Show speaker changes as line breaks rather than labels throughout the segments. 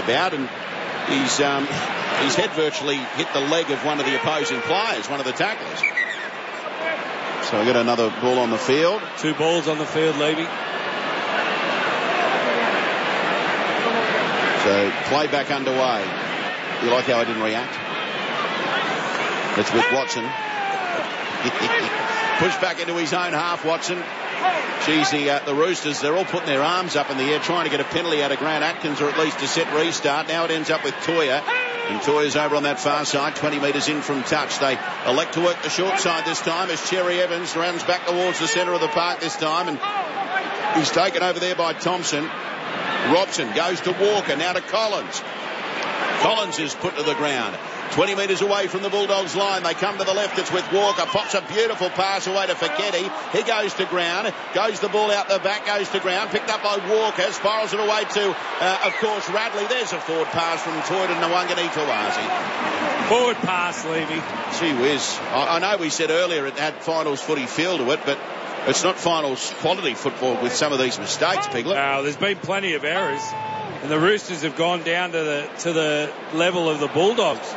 about, and his head virtually hit the leg of one of the opposing players, one of the tacklers. So we got another ball on the field.
2 balls on the field, Levy.
So play back underway. You like how I didn't react? It's with Watson. Pushed back into his own half, Watson. Geez, the Roosters, they're all putting their arms up in the air trying to get a penalty out of Grant Atkins, or at least a set restart. Now it ends up with Toya. And Toya's over on that far side, 20 metres in from touch. They elect to work the short side this time as Cherry Evans runs back towards the centre of the park this time. And he's taken over there by Thompson. Robson goes to Walker, now to Collins. Collins is put to the ground. 20 metres away from the Bulldogs line. They come to the left. It's with Walker. Pops a beautiful pass away to Fekete. He goes to ground. Goes the ball out the back. Goes to ground. Picked up by Walker. Spirals it away to, of course, Radley. There's a forward pass from Toyd and Nwangani Tawazi.
Forward pass, Levy.
Gee whiz. I know we said earlier it had finals footy feel to it, but it's not finals quality football with some of these mistakes, Piglet.
No, there's been plenty of errors. And the Roosters have gone down to the level of the Bulldogs.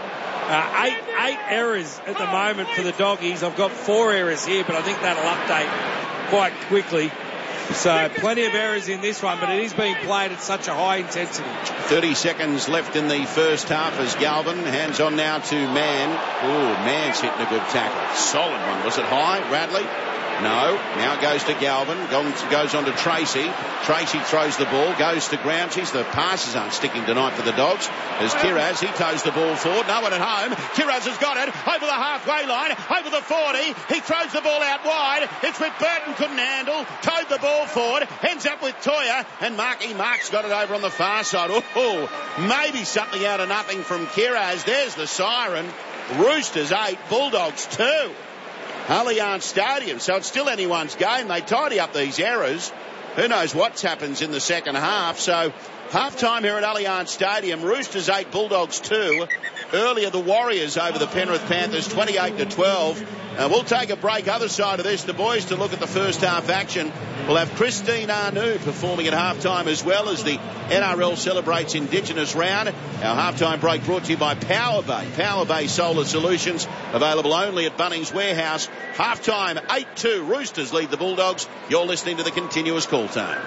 8 errors at the moment for the Doggies. I've got 4 errors here, but I think that'll update quite quickly. So plenty of errors in this one, but it is being played at such a high intensity.
30 seconds left in the first half as Galvin hands on now to Mann. Oh, Mann's hitting a good tackle. Solid one. Was it high? Radley? No. Now it goes to Galvin. Goes on to Tracy. Tracy throws the ball. Goes to ground. Geez, the passes aren't sticking tonight for the Dogs. As Kiraz, he toes the ball forward. No one at home. Kiraz has got it. Over the halfway line. Over the 40. He throws the ball out wide. It's with Burton. Couldn't handle. Towed the ball forward. Ends up with Toya. And Mark's got it over on the far side. Oh, maybe something out of nothing from Kiraz. There's the siren. Roosters 8. Bulldogs 2. Allianz Stadium, so it's still anyone's game. They tidy up these errors. Who knows what happens in the second half. So half-time here at Allianz Stadium, Roosters 8, Bulldogs 2. Earlier the Warriors over the Penrith Panthers 28-12. We'll take a break. Other side of this, the boys to look at the first half action. We'll have Christine Anu performing at halftime as well as the NRL celebrates Indigenous round. Our halftime break brought to you by Power Bay. Power Bay Solar Solutions, available only at Bunnings Warehouse. Halftime 8-2. Roosters lead the Bulldogs. You're listening to the Continuous Call Time.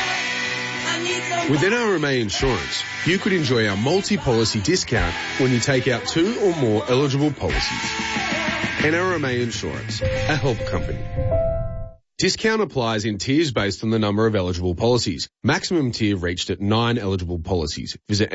With NRMA Insurance, you could enjoy our multi-policy discount when you take out 2 or more eligible policies. NRMA Insurance, a help company. Discount applies in tiers based on the number of eligible policies. Maximum tier reached at 9 eligible policies. Visit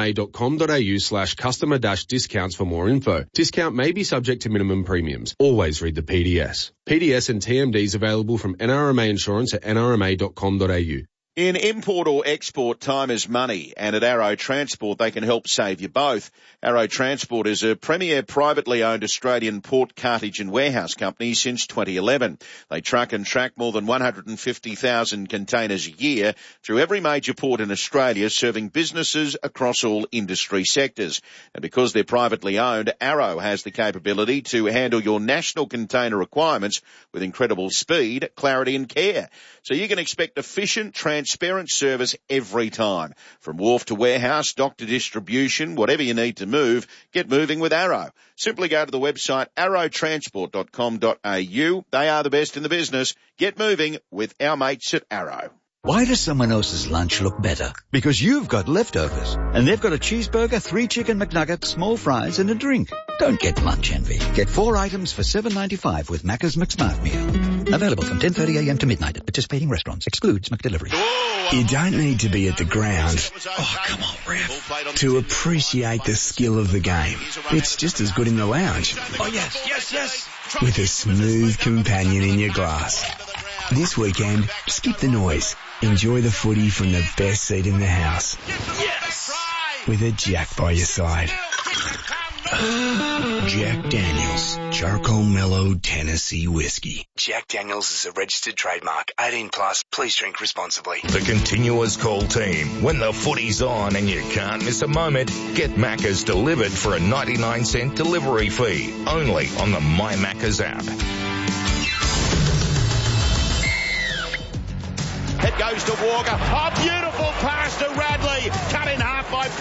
nrma.com.au/customer-discounts for more info. Discount may be subject to minimum premiums. Always read the PDS. PDS and TMDs available from NRMA Insurance at nrma.com.au.
In import or export, time is money, and at Arrow Transport they can help save you both. Arrow Transport is a premier privately owned Australian port, cartage and warehouse company since 2011. They truck and track more than 150,000 containers a year through every major port in Australia, serving businesses across all industry sectors. And because they're privately owned, Arrow has the capability to handle your national container requirements with incredible speed, clarity and care. So you can expect efficient, transparent service every time. From wharf to warehouse, dock to distribution, whatever you need to move, get moving with Arrow. Simply go to the website arrowtransport.com.au. They are the best in the business. Get moving with our mates at Arrow.
Why does someone else's lunch look better? Because you've got leftovers. And they've got a cheeseburger, 3 chicken McNuggets, small fries and a drink. Don't get lunch envy. Get 4 items for $7.95 with Macca's McSmart Meal. Available from 10:30 a.m. to midnight at participating restaurants. Excludes McDelivery.
You don't need to be at the ground. Oh, come on, ref. To appreciate the skill of the game. It's just as good in the lounge.
Oh, yes.
With a smooth companion in your glass. This weekend, skip the noise. Enjoy the footy from the best seat in the house.
Yes!
With a Jack by your side. Jack Daniels, Charcoal Mellow Tennessee Whiskey.
Jack Daniels is a registered trademark. 18 plus. Please drink responsibly.
The Continuous Call team. When the footy's on and you can't miss a moment, get Macca's delivered for a 99-cent delivery fee. Only on the My Macca's app.
Head goes to Walker. A beautiful pass to Radley. Cut in half by